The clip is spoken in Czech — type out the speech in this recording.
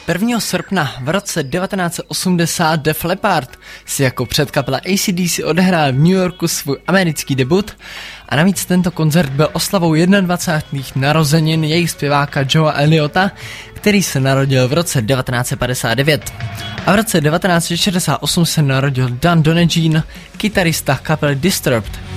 1. srpna v roce 1980 Def Leppard si jako předkapela AC/DC odehrál v New Yorku svůj americký debut a navíc tento koncert byl oslavou 21. narozenin jejich zpěváka Joea Elliotta, který se narodil v roce 1959. A v roce 1968 se narodil Dan Donegin, kytarista kapely Disturbed.